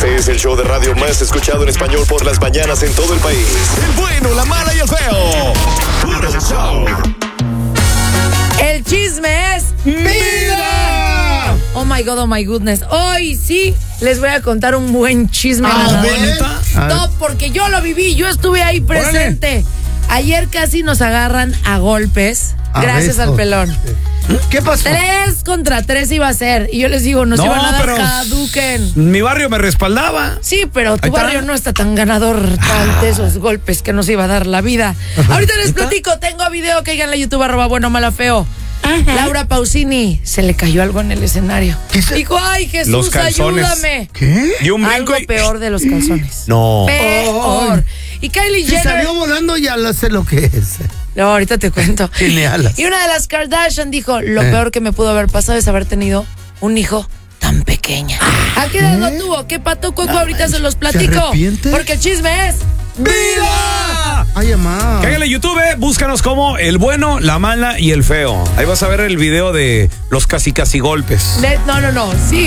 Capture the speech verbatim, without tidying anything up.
Este es el show de radio más escuchado en español por las mañanas en todo el país. El bueno, la mala y el feo. Puro show. El chisme es vida. Oh my God, oh my goodness. Hoy sí les voy a contar un buen chisme. A ver. No, porque yo lo viví, yo estuve ahí presente. Órale. Ayer casi nos agarran a golpes. A gracias beso. Al pelón. ¿Qué pasó? Tres contra tres iba a ser. Y yo les digo, nos no, iban a dar pero caduquen. Mi barrio me respaldaba. Sí, pero tu barrio no está tan ganador ah. de esos golpes que nos iba a dar la vida. Ahorita les platico, tengo video que hay en la YouTube, arroba bueno, mala, feo. Ajá. Laura Pausini, se le cayó algo en el escenario. Dijo, ay, Jesús, ayúdame. ¿Qué? Y un algo y... peor de los calzones. No. Peor. Oh. Y Kylie Jenner... Si salió volando, ya lo sé lo que es. No, ahorita te cuento. Tiene alas. Y una de las Kardashian dijo, lo eh. peor que me pudo haber pasado es haber tenido un hijo tan pequeña. ¿A qué edad lo tuvo? ¿Qué pato coco? No, ahorita se los platico. ¿Se porque el chisme es... ¡Viva! Ay, mamá. Cállale YouTube, búscanos como el bueno, la mala y el feo. Ahí vas a ver el video de los casi casi golpes. De, no, no, no, sí.